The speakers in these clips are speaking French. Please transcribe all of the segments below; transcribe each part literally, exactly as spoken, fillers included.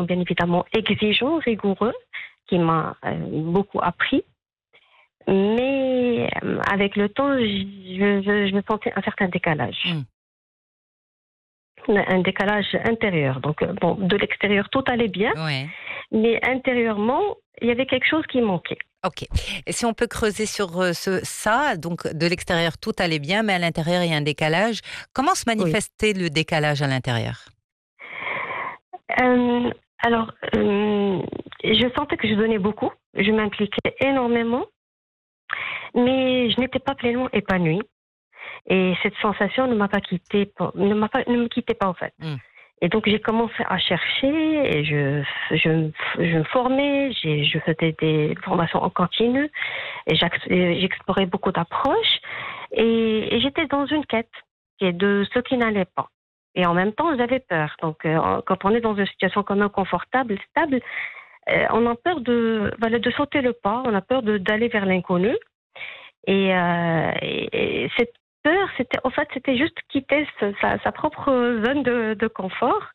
étant bien évidemment exigeant, rigoureux, qui m'a euh, beaucoup appris. Mais euh, avec le temps, je, je, je sentais un certain décalage. Mm. Un décalage intérieur. Donc, euh, bon, de l'extérieur, tout allait bien, Ouais. mais intérieurement, il y avait quelque chose qui manquait. Ok. Et si on peut creuser sur euh, ce, ça, donc de l'extérieur tout allait bien, mais à l'intérieur il y a un décalage. Comment se Oui. manifestait le décalage à l'intérieur? Euh, alors, euh, je sentais que je donnais beaucoup, je m'impliquais énormément, mais je n'étais pas pleinement épanouie. Et cette sensation ne m'a pas quittée, ne m'a pas, ne me quittait pas en fait. Mm. Et donc j'ai commencé à chercher, et je, je, je me formais, j'ai, je faisais des formations en continu, et j'explorais beaucoup d'approches, et, et j'étais dans une quête de ce qui n'allait pas. Et en même temps, j'avais peur. Donc, euh, quand on est dans une situation quand même confortable, stable, euh, on a peur de, voilà, de sauter le pas, on a peur de, d'aller vers l'inconnu. Et, euh, et, et cette peur, c'était, en fait, c'était juste quitter ce, sa, sa propre zone de, de confort.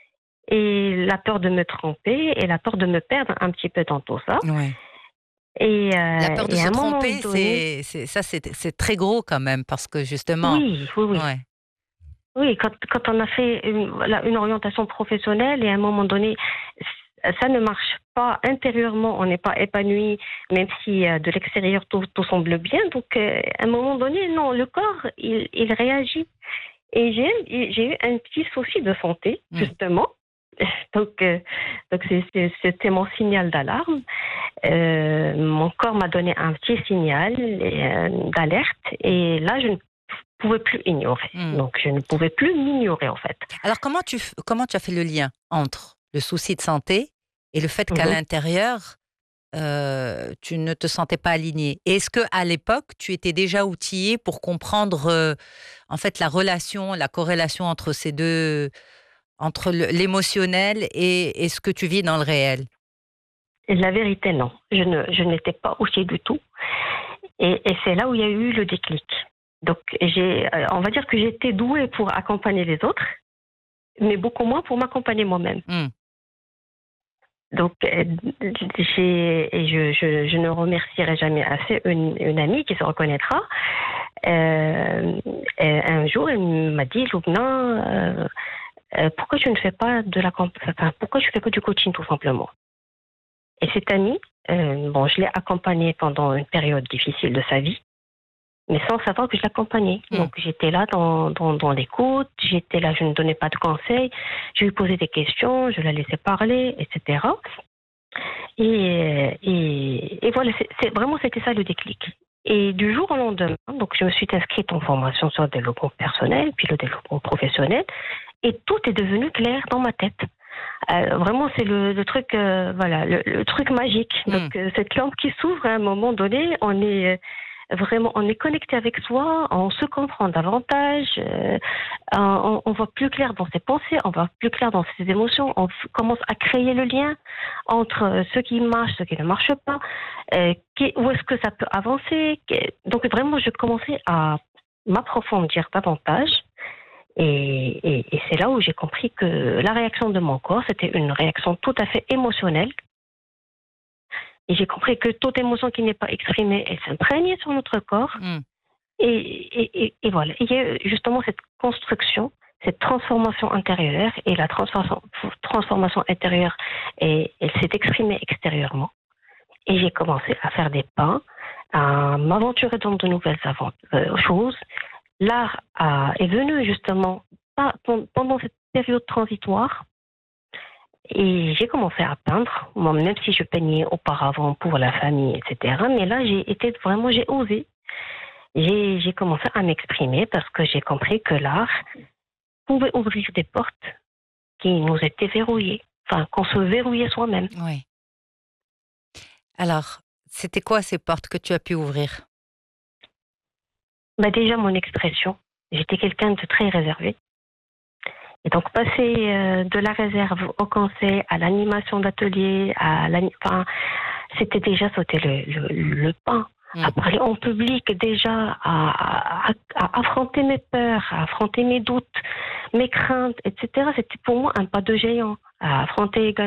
Et la peur de me tromper et la peur de me perdre un petit peu dans tout ça. Ouais. Et, La euh, peur de et à se un moment tromper, donné, c'est, c'est ça, c'est, c'est très gros quand même, parce que justement, oui, oui, oui. ouais. Oui, quand, quand on a fait une, voilà, une orientation professionnelle et à un moment donné, ça ne marche pas intérieurement, on n'est pas épanoui, même si euh, de l'extérieur tout, tout semble bien. Donc, euh, à un moment donné, non, le corps, il, il réagit. Et j'ai, j'ai eu un petit souci de santé, Mm. justement. Donc, euh, donc c'est, c'est, c'était mon signal d'alarme. Euh, mon corps m'a donné un petit signal euh, d'alerte. Et là, je ne pouvais plus ignorer. Mm. Donc, je ne pouvais plus m'ignorer, en fait. Alors comment tu, f- comment tu as fait le lien entre le souci de santé et le fait qu'à Mhm. l'intérieur, euh, tu ne te sentais pas aligné? Et est-ce que à l'époque, tu étais déjà outillé pour comprendre euh, en fait la relation, la corrélation entre ces deux, entre le- l'émotionnel et, et ce que tu vis dans le réel? Et la vérité, non. Je, ne, je n'étais pas outillée du tout. Et, et c'est là où il y a eu le déclic. Donc, j'ai, euh, on va dire que j'étais douée pour accompagner les autres, mais beaucoup moins pour m'accompagner moi-même. Mm. Donc, euh, j'ai, et je, je, je ne remercierai jamais assez une, une amie qui se reconnaîtra. Euh, euh, un jour, elle m'a dit, Loubna, euh, euh, pourquoi tu ne fais pas de la, camp- enfin, pourquoi tu fais pas du coaching tout simplement? Et cette amie, euh, bon, je l'ai accompagnée pendant une période difficile de sa vie, mais sans savoir que je l'accompagnais. Mm. Donc, j'étais là dans, dans, dans l'écoute, j'étais là, je ne donnais pas de conseils, je lui posais des questions, je la laissais parler, et cetera. Et, et, et voilà, c'est, c'est, vraiment, c'était ça le déclic. Et du jour au lendemain, donc, je me suis inscrite en formation sur le développement personnel, puis le développement professionnel, et tout est devenu clair dans ma tête. Euh, vraiment, c'est le, le truc, euh, voilà, le, le truc magique. Mm. Donc, euh, cette lampe qui s'ouvre à un moment donné, on est euh, vraiment, on est connecté avec soi, on se comprend davantage, euh, on, on voit plus clair dans ses pensées, on voit plus clair dans ses émotions, on f- commence à créer le lien entre euh, ce qui marche, ce qui ne marche pas, euh, qui- où est-ce que ça peut avancer. qui- Donc, vraiment, je commençais à m'approfondir davantage. Et, et, et c'est là où j'ai compris que la réaction de mon corps, c'était une réaction tout à fait émotionnelle. Et j'ai compris que toute émotion qui n'est pas exprimée, elle s'imprègne sur notre corps. Mm. Et, et, et, et voilà, il y a justement cette construction, cette transformation intérieure. Et la transformation, transformation intérieure, et, elle s'est exprimée extérieurement. Et j'ai commencé à faire des pas, à m'aventurer dans de nouvelles avant- euh, choses. L'art a- est venu justement pas- pendant cette période transitoire et j'ai commencé à peindre, moi, même si je peignais auparavant pour la famille, et cetera. Mais là, j'ai été vraiment, j'ai osé. J'ai, j'ai commencé à m'exprimer parce que j'ai compris que l'art pouvait ouvrir des portes qui nous étaient verrouillées, enfin, qu'on se verrouillait soi-même. Oui. Alors, c'était quoi ces portes que tu as pu ouvrir? Bah, déjà, mon expression. J'étais quelqu'un de très réservé. Et donc, passer euh, de la réserve au conseil, à l'animation d'atelier, à l'ani- enfin, c'était déjà sauter le, le, le pas. Mm. À parler en public, déjà, à, à, à affronter mes peurs, à affronter mes doutes, mes craintes, et cetera. C'était pour moi un pas de géant. À affronter également